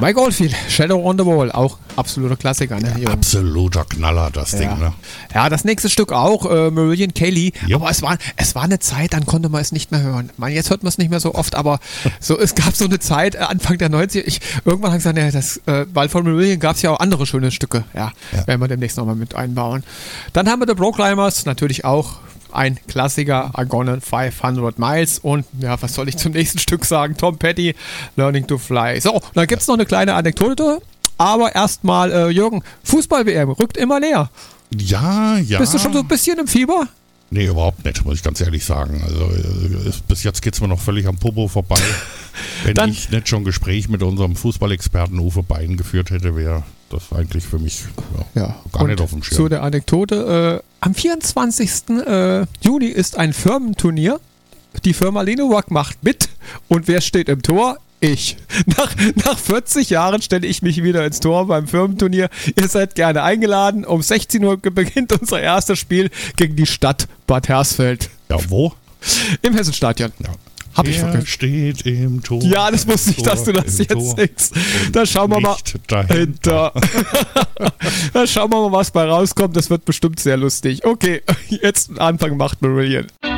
Mike Oldfield, Shadow on the Wall, auch absoluter Klassiker. Ne? Ja, absoluter Knaller, das Ding. Ne? Ja, das nächste Stück auch, Marillion Kelly. Yep. Aber es war eine Zeit, dann konnte man es nicht mehr hören. Ich meine, jetzt hört man es nicht mehr so oft, aber so, es gab so eine Zeit, Anfang der 90er, irgendwann habe ich gesagt, weil von Marillion gab es ja auch andere schöne Stücke. Ja, werden wir demnächst nochmal mit einbauen. Dann haben wir The Proclaimers, natürlich auch ein Klassiker, I Gone 500 Miles. Und ja, was soll ich zum nächsten Stück sagen? Tom Petty, Learning to Fly. So, dann gibt es noch eine kleine Anekdote. Aber erstmal, Jürgen, Fußball-WM rückt immer näher. Ja. Bist du schon so ein bisschen im Fieber? Nee, überhaupt nicht, muss ich ganz ehrlich sagen. Also bis jetzt geht es mir noch völlig am Popo vorbei. Wenn ich nicht schon ein Gespräch mit unserem Fußballexperten Uwe Bein geführt hätte, wäre das eigentlich für mich gar nicht auf dem Schirm. Zu der Anekdote, am 24. Juni ist ein Firmenturnier. Die Firma Lenovac macht mit. Und wer steht im Tor? Ich. Nach 40 Jahren stelle ich mich wieder ins Tor beim Firmenturnier. Ihr seid gerne eingeladen. Um 16 Uhr beginnt unser erstes Spiel gegen die Stadt Bad Hersfeld. Ja, wo? Im Hessenstadion. Ja. Hab ich vergessen. Steht im Tor. Ja, das wusste ich, dass du das jetzt singst. Da schauen wir mal dahinter. Da schauen wir mal, was bei rauskommt. Das wird bestimmt sehr lustig. Okay, jetzt Anfang macht Marillion.